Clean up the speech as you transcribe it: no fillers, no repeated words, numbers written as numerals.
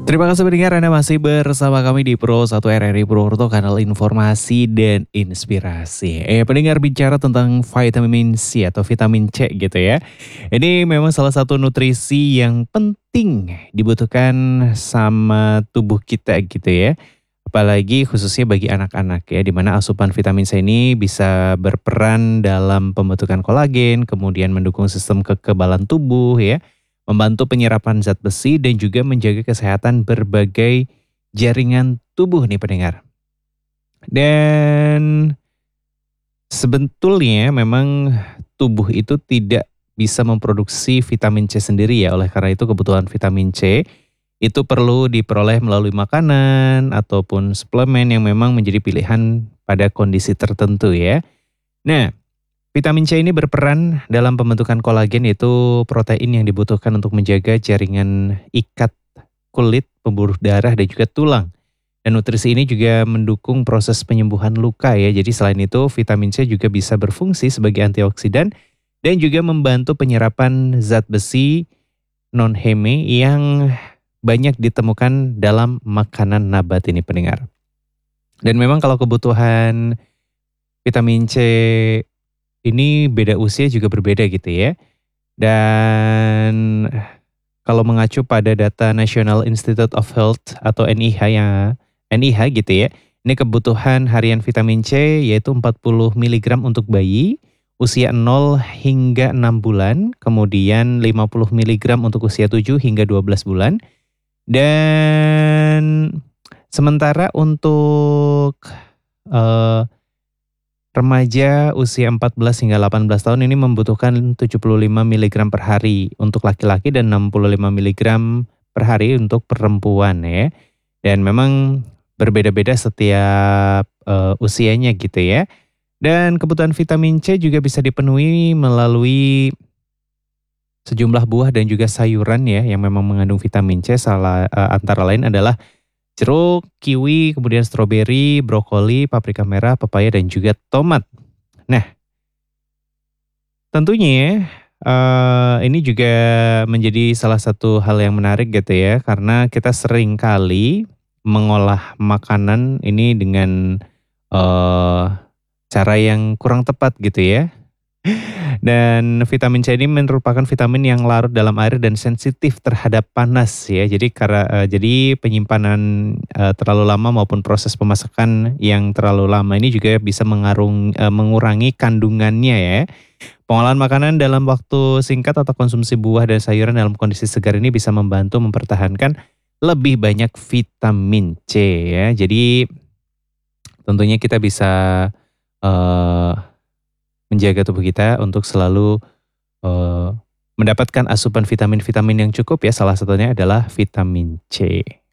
Terima kasih pendengar Anda masih bersama kami di Pro 1 RRI Purwokerto, kanal informasi dan inspirasi. Pendengar bicara tentang vitamin C atau vitamin C gitu ya. Ini memang salah satu nutrisi yang penting dibutuhkan sama tubuh kita gitu ya. Apalagi khususnya bagi anak-anak ya, di mana asupan vitamin C ini bisa berperan dalam pembentukan kolagen, kemudian mendukung sistem kekebalan tubuh ya, membantu penyerapan zat besi dan juga menjaga kesehatan berbagai jaringan tubuh nih pendengar. Dan sebetulnya memang tubuh itu tidak bisa memproduksi vitamin C sendiri ya. Oleh karena itu kebutuhan vitamin C itu perlu diperoleh melalui makanan ataupun suplemen yang memang menjadi pilihan pada kondisi tertentu ya. Nah, vitamin C ini berperan dalam pembentukan kolagen, yaitu protein yang dibutuhkan untuk menjaga jaringan ikat kulit, pembuluh darah dan juga tulang. Dan nutrisi ini juga mendukung proses penyembuhan luka ya. Jadi selain itu vitamin C juga bisa berfungsi sebagai antioksidan dan juga membantu penyerapan zat besi non-heme yang banyak ditemukan dalam makanan nabat ini pendengar. Dan memang kalau kebutuhan vitamin C ini beda usia juga berbeda gitu ya. Dan kalau mengacu pada data National Institute of Health atau NIH gitu ya. Ini kebutuhan harian vitamin C yaitu 40 miligram untuk bayi usia 0 hingga 6 bulan, kemudian 50 miligram untuk usia 7 hingga 12 bulan. Dan sementara untuk eh, remaja usia 14 hingga 18 tahun ini membutuhkan 75 miligram per hari untuk laki-laki dan 65 miligram per hari untuk perempuan ya. Dan memang berbeda-beda setiap usianya gitu ya. Dan kebutuhan vitamin C juga bisa dipenuhi melalui sejumlah buah dan juga sayuran ya yang memang mengandung vitamin C, antara lain adalah jeruk, kiwi, kemudian stroberi, brokoli, paprika merah, pepaya, dan juga tomat. Nah, tentunya ini juga menjadi salah satu hal yang menarik gitu ya, karena kita sering kali mengolah makanan ini dengan eh, cara yang kurang tepat gitu ya. Dan vitamin C ini merupakan vitamin yang larut dalam air dan sensitif terhadap panas ya. Jadi penyimpanan terlalu lama maupun proses pemasakan yang terlalu lama ini juga bisa mengurangi kandungannya ya. Pengolahan makanan dalam waktu singkat atau konsumsi buah dan sayuran dalam kondisi segar ini bisa membantu mempertahankan lebih banyak vitamin C ya. Jadi tentunya kita bisa eh, menjaga tubuh kita untuk selalu eee, mendapatkan asupan vitamin-vitamin yang cukup ya, salah satunya adalah vitamin C.